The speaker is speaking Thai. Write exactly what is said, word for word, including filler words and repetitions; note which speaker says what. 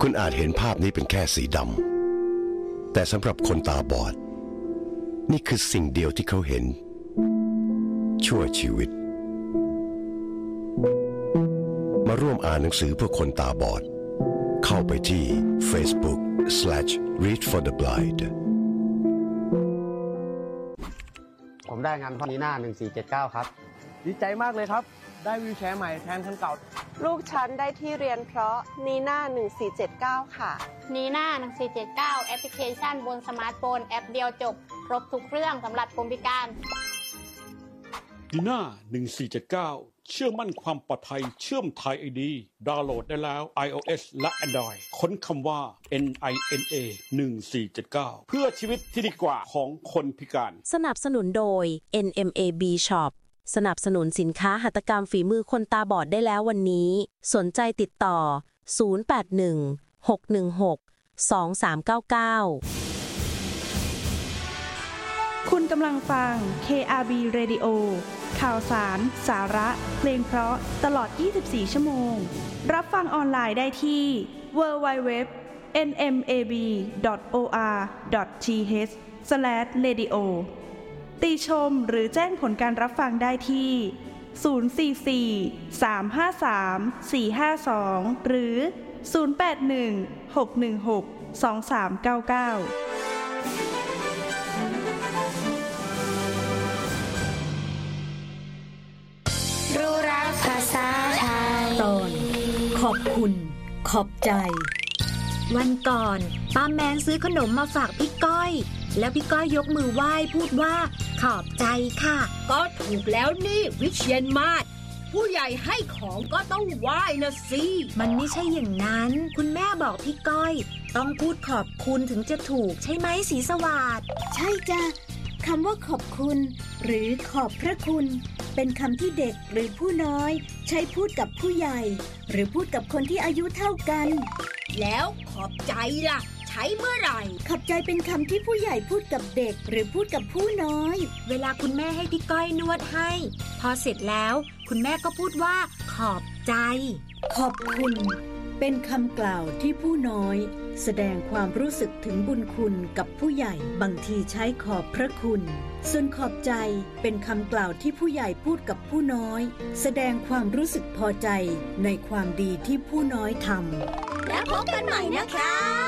Speaker 1: คุณอาจเห็นภาพนี้เป็นแค่สีดำแต่สำหรับคนตาบอดนี่คือสิ่งเดียวที่เขาเห็นชั่วชีวิตมาร่วมอ่านหนังสือเพื่อคนตาบอดเข้าไปที่ Facebook slash read for the blind
Speaker 2: ผมได้งานพ่อนีน่าหนึ่งสี่เจ็ดเก้าครับ
Speaker 3: ดีใจมากเลยครับได้วีลแชร์ใหม่แทนคันเก่า
Speaker 4: ลูกฉันได้ที่เรียนเพราะนีน่าหนึ่งสี่เจ็ดเก้าค่ะ
Speaker 5: นีน่าหนึ่งสี่เจ็ดเก้าแอปพลิเคชันบนสมาร์ทโฟนแอปเดียวจบครบทุกเรื่องสำหรับคนพิการ
Speaker 6: นีน่าหนึ่งสี่เจ็ดเก้าเชื่อมั่นความปลอดภัยเชื่อมไทย ไอ ดี ดาวน์โหลดได้แล้ว iOS และ Android ค้นคำว่า เอ็น ไอ เอ็น เอ หนึ่งสี่เจ็ดเก้า เพื่อชีวิตที่ดีกว่าของคนพิการ
Speaker 7: สนับสนุนโดย เอ็น เอ็ม เอ บี Shop สนับสนุนสินค้าหัตถกรรมฝีมือคนตาบอดได้แล้ววันนี้สนใจติดต่อศูนย์ แปด หนึ่ง หก หนึ่ง หก สอง สาม เก้า เก้า
Speaker 8: คุณกำลังฟัง เค อาร์ บี Radio ข่าวสาร สาระ เพลงเพราะตลอดยี่สิบสี่ชั่วโมงรับฟังออนไลน์ได้ที่ ดับเบิลยู ดับเบิลยู ดับเบิลยู ดอท เอ็น เอ็ม เอ บี ดอท โอ อาร์ ดอท ที เอช สแลช เรดิโอ ติชมหรือแจ้งผลการรับฟังได้ที่ ศูนย์ สี่ สี่ สาม ห้า สาม สี่ ห้า สอง หรือ ศูนย์ แปด หนึ่ง หก หนึ่ง หก สอง สาม เก้า เก้า
Speaker 9: รู้รักภาษาไทย
Speaker 10: ตอนขอบคุณขอบใจวันก่อนป้าแมนซื้อขนมมาฝากพี่ก้อยแล้วพี่ก้อยยกมือไหว้พูดว่าขอบใจค่ะ
Speaker 11: ก็ถูกแล้วนี่วิเชียรมาศผู้ใหญ่ให้ของก็ต้องไหว้นะสิ
Speaker 10: มันไม่ใช่อย่างนั้นคุณแม่บอกพี่ก้อยต้องพูดขอบคุณถึงจะถูกใช่ไหมศรีสวัสดิ์
Speaker 9: ใช่จ้ะคำว่าขอบคุณหรือขอบพระคุณเป็นคำที่เด็กหรือผู้น้อยใช้พูดกับผู้ใหญ่หรือพูดกับคนที่อายุเท่ากัน
Speaker 11: แล้วขอบใจล่ะใช้เมื่อไหร่
Speaker 9: ขอบใจเป็นคำที่ผู้ใหญ่พูดกับเด็กหรือพูดกับผู้น้อย
Speaker 10: เวลาคุณแม่ให้พี่ก้อยนวดให้พอเสร็จแล้วคุณแม่ก็พูดว่าขอบใจ
Speaker 9: ขอบคุณเป็นคำกล่าวที่ผู้น้อยแสดงความรู้สึกถึงบุญคุณกับผู้ใหญ่บางทีใช้ขอบพระคุณส่วนขอบใจเป็นคำกล่าวที่ผู้ใหญ่พูดกับผู้น้อยแสดงความรู้สึกพอใจในความดีที่ผู้น้อยทำ
Speaker 11: แล้วพบกันใหม่นะคะ